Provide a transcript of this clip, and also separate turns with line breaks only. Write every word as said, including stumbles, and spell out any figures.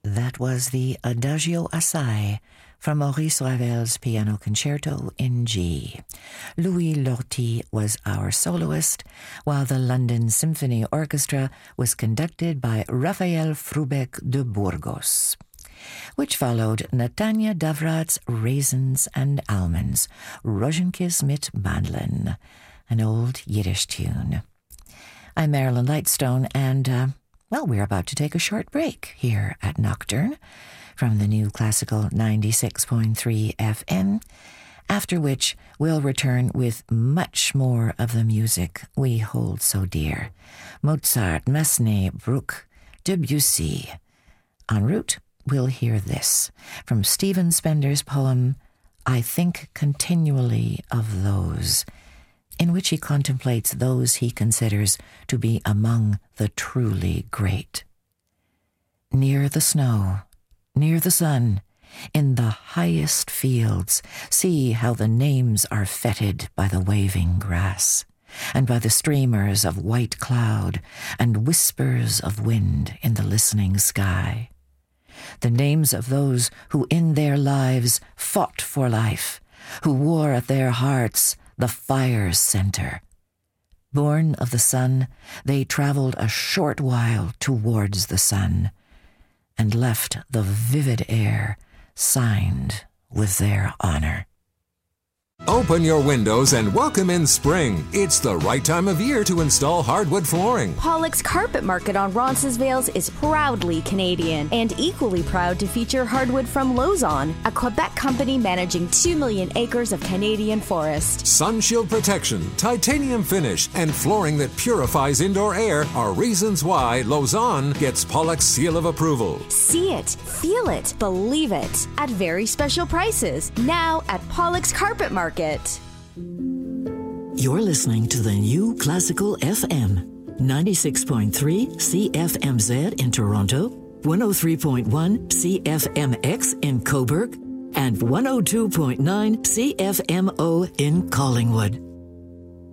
That was the Adagio Assai from Maurice Ravel's Piano Concerto in G. Louis Lortie was our soloist, while the London Symphony Orchestra was conducted by Raphael Frubeck de Burgos, which followed Natanja Davrat's Raisins and Almonds, Roženkis mit Mandlin, an old Yiddish tune. I'm Marilyn Lightstone, and, uh, well, we're about to take a short break here at Nocturne from the new Classical ninety-six point three F M, after which we'll return with much more of the music we hold so dear. Mozart, Massenet, Bruch, Debussy. En route, we'll hear this from Stephen Spender's poem, I Think Continually of Those, in which he contemplates those he considers to be among the truly great. Near the snow, near the sun, in the highest fields, see how the names are fetid by the waving grass, and by the streamers of white cloud and whispers of wind in the listening sky. The names of those who in their lives fought for life, who wore at their hearts the fire's center. Born of the sun, they traveled a short while towards the sun, and left the vivid air signed with their honor.
Open your windows and welcome in spring. It's the right time of year to install hardwood flooring.
Pollock's Carpet Market on Roncesvalles is proudly Canadian and equally proud to feature hardwood from Lauson, a Quebec company managing two million acres of Canadian forest.
Sunshield protection, titanium finish, and flooring that purifies indoor air are reasons why Lauson gets Pollock's seal of approval.
See it, feel it, believe it at very special prices now at Pollock's Carpet Market.
You're listening to the new Classical F M, ninety-six point three C F M Z in Toronto, one oh three point one C F M X in Cobourg, and one oh two point nine C F M O in Collingwood.